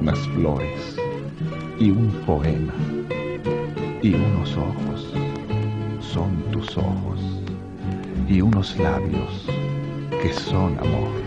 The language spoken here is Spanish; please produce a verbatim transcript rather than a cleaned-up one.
unas flores y un poema y unos ojos son tus ojos y unos labios que son amor.